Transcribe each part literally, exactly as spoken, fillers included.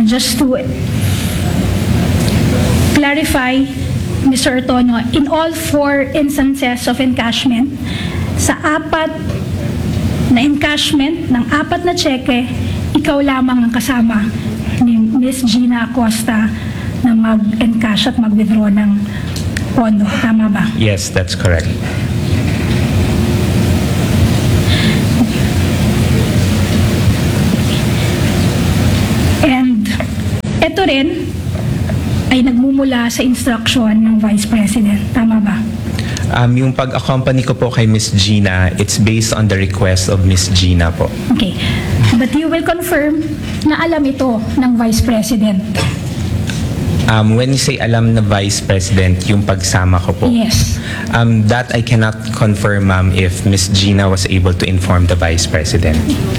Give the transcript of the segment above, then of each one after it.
just to clarify, Mister Ortonio, in all four instances of encashment, sa apat na encashment ng apat na cheque, ikaw lamang ang kasama ni Miss Gina Acosta na mag-encash at mag-withdraw ng pondo. Tama ba? Yes, that's correct. And ito rin ay nagmumula sa instruction ng Vice President. Tama ba? Um, yung pag-accompany ko po kay Miss Gina, it's based on the request of Miss Gina po. Okay. But you will confirm na alam ito ng Vice President? Um, when you say alam na Vice President, yung pagsama ko po. Yes. Um, that I cannot confirm, ma'am, if Miss Gina was able to inform the Vice President.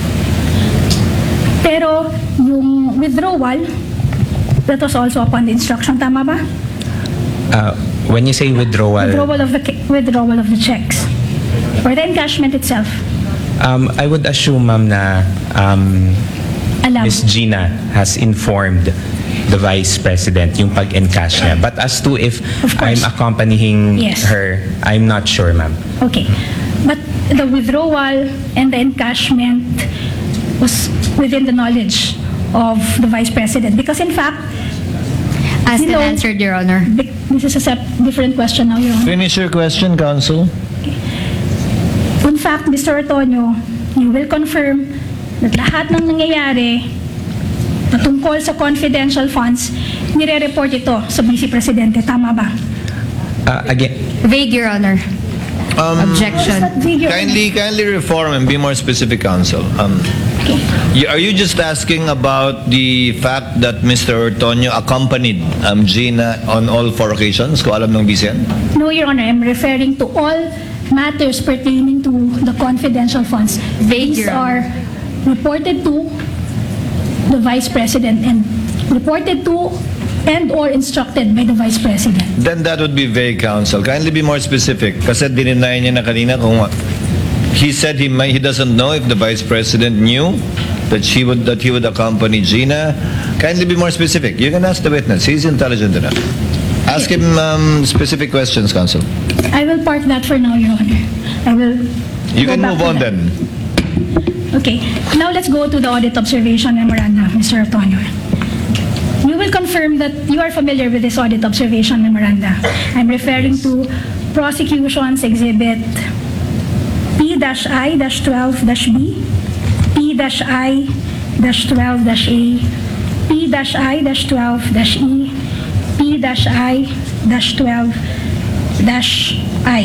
Pero yung withdrawal, that was also upon the instruction. Tama ba? Uh, when you say withdrawal, Withdrawal of the withdrawal of the checks or the encashment itself. um, I would assume, ma'am, na um, Alam. Miss Gina has informed the Vice President yung pag-encash niya. But as to if Of course. I'm accompanying Yes. her, I'm not sure, ma'am. Okay. But the withdrawal and the encashment was within the knowledge of the Vice President. Because in fact, Asked you and know, answered, Your Honor. Vic- this is a sep- different question now, Your Honor. Finish your question, Counsel. In fact, Mister Ortonio, you will confirm that lahat ng nangyayari na tungkol sa confidential funds, nire-report ito sa Vice Presidente. Tama ba? Uh, again, Vague, Your Honor. Objection. That video- Kindly, kindly reform and be more specific, Counsel. Um, Okay. y- are you just asking about the fact that Mister Ortonio accompanied um, Gina on all four occasions? Kung alam ng B C N? No, Your Honor, I'm referring to all matters pertaining to the confidential funds. Vague, These Your are Honor. reported to the Vice President and reported to and or instructed by the Vice President. Then that would be vague, Counsel. Kindly be more specific. Kasi dininay niya na kanina kung he said he might, he doesn't know if the Vice President knew that she would that he would accompany Gina. Kindly be more specific. You can ask the witness. He's intelligent enough. Ask him um, specific questions, Counsel. I will park that for now, Your Honor. I will You go can back move to on that. then. Okay. Now let's go to the audit observation memoranda, Mister Ortonio. You will confirm that you are familiar with this audit observation memoranda. I'm referring to Prosecution's Exhibit P I twelve B, P I twelve A, P I twelve E, P I twelve I.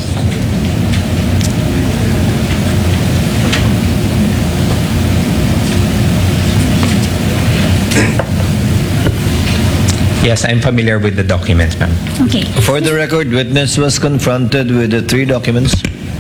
yes, I'm familiar with the documents, ma'am. Okay. For the record, witness was confronted with the three documents.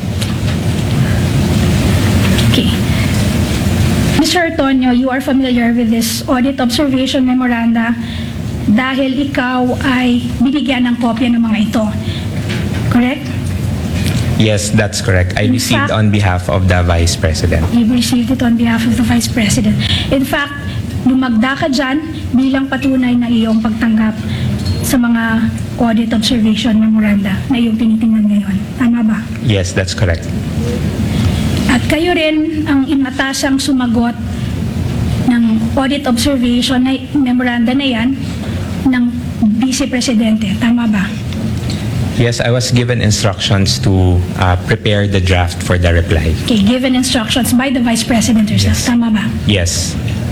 Okay. Mister Ortonio, you are familiar with this audit observation memoranda dahil ikaw ay binigyan ng kopya ng mga ito. Correct? Yes, that's correct. I In received fact- on behalf of the Vice President. You received it on behalf of the Vice President. In fact, lumagda ka dyan bilang patunay ng iyong pagtanggap sa mga audit observation memoranda na iyong tinitingnan ngayon. Tama ba? Yes, that's correct. At kayo rin ang inatasang sumagot ng audit observation na memoranda na yan ng Vice Presidente. Tama ba? Yes, I was given instructions to uh, prepare the draft for the reply. Okay, given instructions by the Vice President herself. Yes. Tama ba? Yes.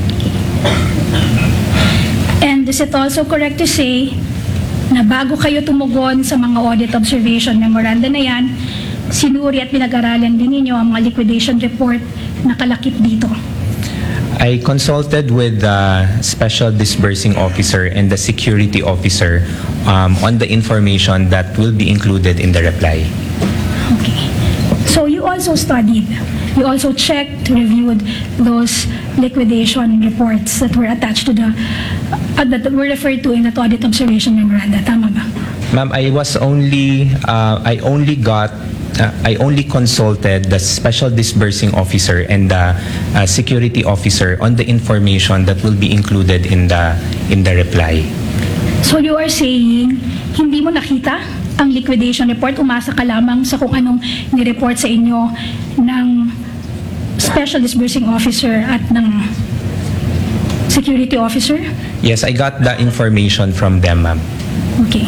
And is it also correct to say na bago kayo tumugon sa mga audit observation memoranda na yan, sinuri at pinag-aralan din ninyo ang mga liquidation report na kalakip dito? I consulted with the Special Disbursing Officer and the Security Officer um, on the information that will be included in the reply. Okay. So you also studied, you also checked, reviewed those liquidation reports that were attached to the, uh, that were referred to in the audit observation memoranda. Tama ba? Ma'am, I was only, uh, I only got uh, I only consulted the special disbursing officer and the uh, security officer on the information that will be included in the in the reply. So you are saying, hindi mo nakita ang liquidation report, umasa ka lamang sa kung anong ni-report sa inyo ng special disbursing officer at ng security officer? Yes, I got the information from them, ma'am. Okay.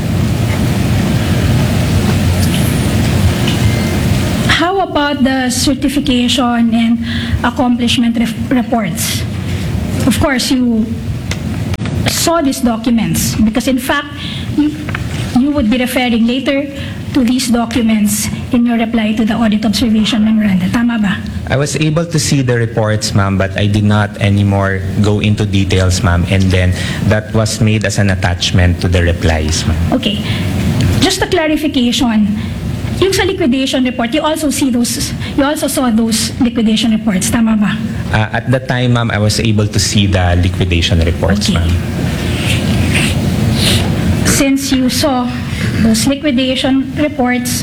How about the certification and accomplishment ref- reports? Of course, you saw these documents because in fact, you, you would be referring later to these documents in your reply to the audit observation memoranda. Tama ba? I was able to see the reports, ma'am, but I did not anymore go into details, ma'am. And then that was made as an attachment to the replies, ma'am. Okay. Just a clarification. Yung sa liquidation report, you also see those, you also saw those liquidation reports. Tama ba? Uh, at the time, ma'am, I was able to see the liquidation reports, Okay. ma'am. Since you saw those liquidation reports,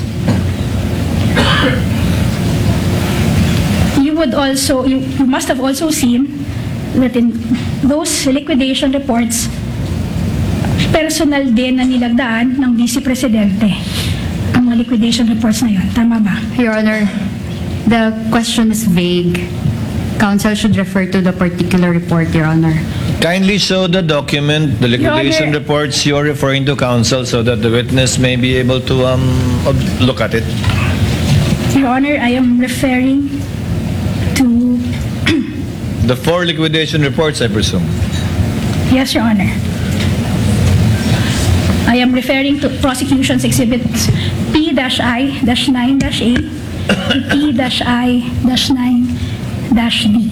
you would also, you, you must have also seen that in those liquidation reports, personal din na nilagdaan ng Vice Presidente ang mga liquidation reports na yun. Tama ba? Your Honor, the question is vague. Counsel should refer to the particular report, Your Honor. Kindly show the document, the liquidation Honor. reports you're referring to, counsel, so that the witness may be able to um ob- look at it. Your Honor, I am referring to, The four liquidation reports, I presume. yes, Your Honor. I am referring to prosecution's exhibits P I nine A, P I nine D.